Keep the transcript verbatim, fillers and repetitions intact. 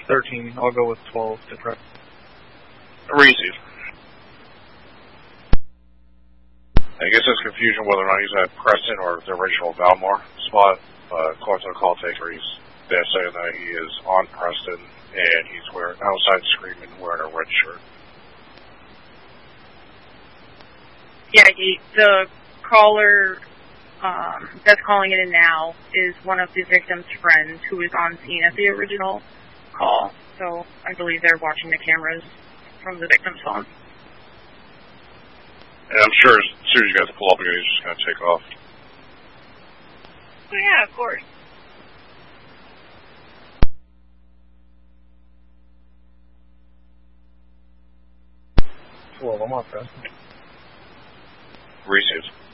thirteen. I'll go with twelve to prep. Receive. I guess there's confusion whether or not he's at Preston or the original Valmore spot. Uh, according to the call taker, he's, they're saying that he is on Preston and he's wearing outside screaming, wearing a red shirt. Yeah, he, the caller um, that's calling it in now is one of the victim's friends who was on scene at the original call. So I believe they're watching the cameras from the victim's phone. And I'm sure as soon as you guys pull up again, he's just going to take off. Oh, yeah, of course. twelve, I'm on Preston. Received.